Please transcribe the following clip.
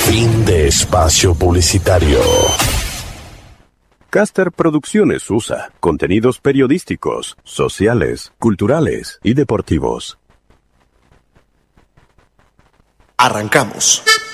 Fin de espacio publicitario. Caster Producciones USA. Contenidos periodísticos, sociales, culturales y deportivos. Arrancamos.